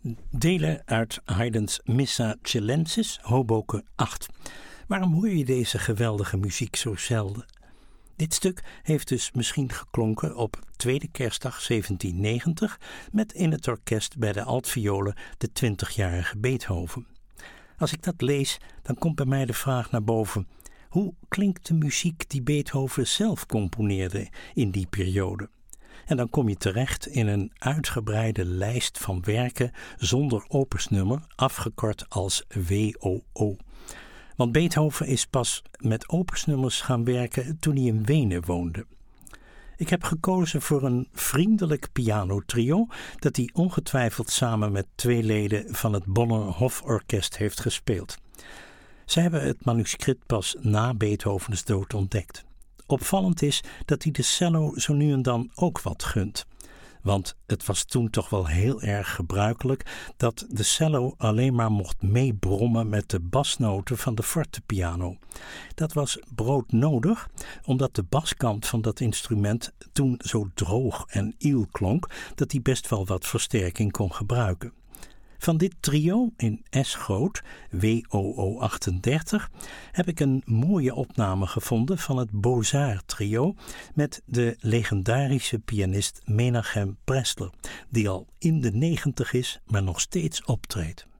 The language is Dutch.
Delen uit Haydn's Missa Celensis, Hoboken 8. Waarom hoor je deze geweldige muziek zo zelden? Dit stuk heeft dus misschien geklonken op tweede kerstdag 1790 met in het orkest bij de altviolen de 20-jarige Beethoven. Als ik dat lees, dan komt bij mij de vraag naar boven: hoe klinkt de muziek die Beethoven zelf componeerde in die periode? En dan kom je terecht in een uitgebreide lijst van werken zonder opusnummer, afgekort als WOO. Want Beethoven is pas met opusnummers gaan werken toen hij in Wenen woonde. Ik heb gekozen voor een vriendelijk pianotrio dat hij ongetwijfeld samen met 2 leden van het Bonner Hoforkest heeft gespeeld. Zij hebben het manuscript pas na Beethovens dood ontdekt. Opvallend is dat hij de cello zo nu en dan ook wat gunt. Want het was toen toch wel heel erg gebruikelijk dat de cello alleen maar mocht meebrommen met de basnoten van de fortepiano. Dat was broodnodig, omdat de baskant van dat instrument toen zo droog en iel klonk dat hij best wel wat versterking kon gebruiken. Van dit trio in S groot, WOO 38, heb ik een mooie opname gevonden van het Beaux-Arts trio met de legendarische pianist Menachem Pressler, die al in de 90 is, maar nog steeds optreedt.